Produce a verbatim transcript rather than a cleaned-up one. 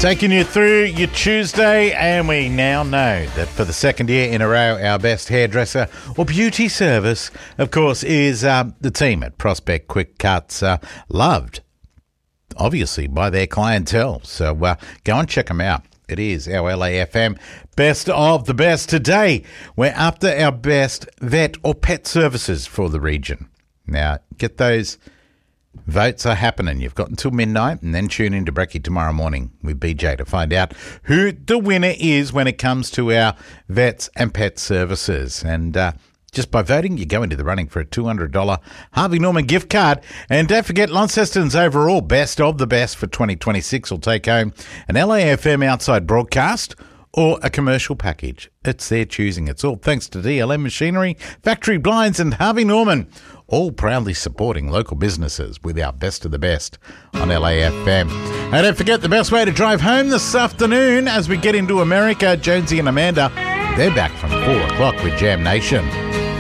Taking you through your Tuesday, and we now know that for the second year in a row, our best hairdresser or beauty service, of course, is um, the team at Prospect Quick Cuts, uh, loved, obviously, by their clientele. So uh, go and check them out. It is our L A F M Best of the Best. Today, we're after our best vet or pet services for the region. Now, get those votes are happening. You've got until midnight, and then tune in to Brekkie tomorrow morning with B J to find out who the winner is when it comes to our vets and pet services. And uh, just by voting, you go into the running for a two hundred dollars Harvey Norman gift card. And don't forget, Launceston's overall Best of the Best for twenty twenty-six will take home an L A F M outside broadcast or a commercial package. It's their choosing. It's all thanks to D L M Machinery, Factory Blinds and Harvey Norman, all proudly supporting local businesses with our Best of the Best on L A F M. And don't forget the best way to drive home this afternoon as we get into America. Jonesy and Amanda, they're back from four o'clock with Jam Nation.